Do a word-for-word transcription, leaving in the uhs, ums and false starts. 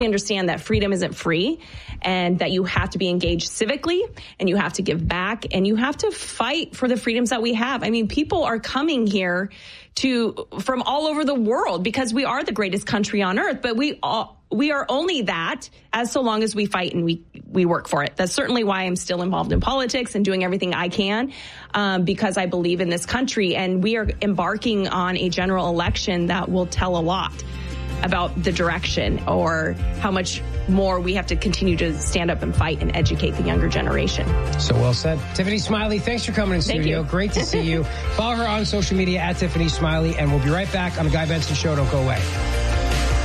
understand that freedom isn't free and that you have to be engaged civically and you have to give back and you have to fight for the freedoms that we have. I mean, people are coming here to from all over the world because we are the greatest country on earth, but we all we are only that as so long as we fight and we we work for it. That's certainly why I'm still involved in politics and doing everything I can um, because I believe in this country, and we are embarking on a general election that will tell a lot about the direction or how much more we have to continue to stand up and fight and educate the younger generation. So well said. Tiffany Smiley, thanks for coming in Thank studio. You. Great to see you. Follow her on social media at Tiffany Smiley, and we'll be right back on the Guy Benson Show. Don't go away.